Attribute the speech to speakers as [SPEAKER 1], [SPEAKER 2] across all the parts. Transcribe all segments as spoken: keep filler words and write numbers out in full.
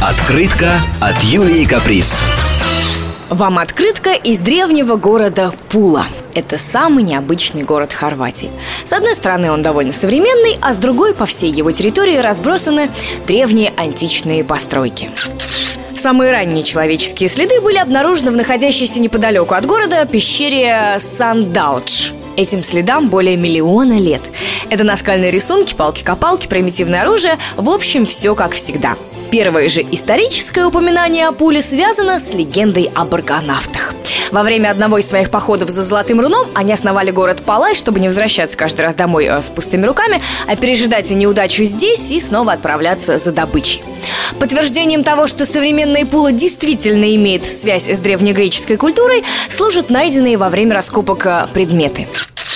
[SPEAKER 1] Открытка от Юлии Каприз.
[SPEAKER 2] Вам открытка из древнего города Пула. Это самый необычный город Хорватии. С одной стороны, он довольно современный, а с другой, по всей его территории разбросаны древние античные постройки. Самые ранние человеческие следы были обнаружены в находящейся неподалеку от города пещере Сандалдж. Этим следам более миллиона лет. Это наскальные рисунки, палки-копалки, примитивное оружие. В общем, все как всегда. Первое же историческое упоминание о Пуле связано с легендой об аргонавтах. Во время одного из своих походов за Золотым Руном они основали город Палай, чтобы не возвращаться каждый раз домой с пустыми руками, а пережидать неудачу здесь и снова отправляться за добычей. Подтверждением того, что современная Пула действительно имеет связь с древнегреческой культурой, служат найденные во время раскопок предметы.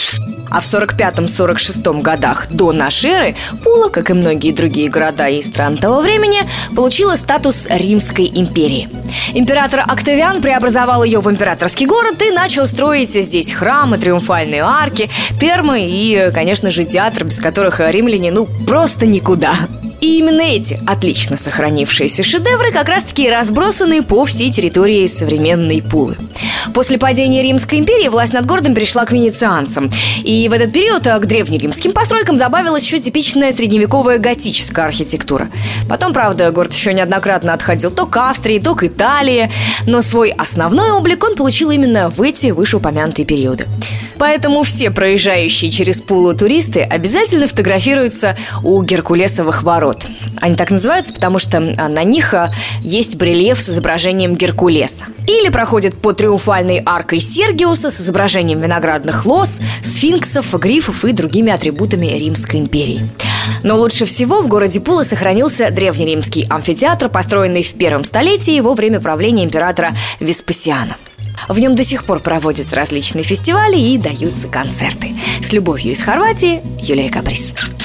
[SPEAKER 2] А в сорок пятом — сорок шестом годах до нашей эры Пула, как и многие другие города и страны того времени, получила статус Римской империи. Император Октавиан преобразовал ее в императорский город и начал строить здесь храмы, триумфальные арки, термы и, конечно же, театр, без которых римляне, ну, просто никуда. И именно эти отлично сохранившиеся шедевры как раз-таки разбросаны по всей территории современной Пулы. После падения Римской империи власть над городом перешла к венецианцам. И в этот период к древнеримским постройкам добавилась еще типичная средневековая готическая архитектура. Потом, правда, город еще неоднократно отходил то к Австрии, то к Италии. Но свой основной облик он получил именно в эти вышеупомянутые периоды. Поэтому все проезжающие через Пулу туристы обязательно фотографируются у Геркулесовых ворот. Они так называются, потому что на них есть барельеф с изображением Геркулеса. Или проходят под триумфальной аркой Сергиуса с изображением виноградных лоз, сфинксов, грифов и другими атрибутами Римской империи. Но лучше всего в городе Пула сохранился древнеримский амфитеатр, построенный в первом столетии во время правления императора Веспасиана. В нем до сих пор проводятся различные фестивали и даются концерты. С любовью из Хорватии, Юлия Каприз.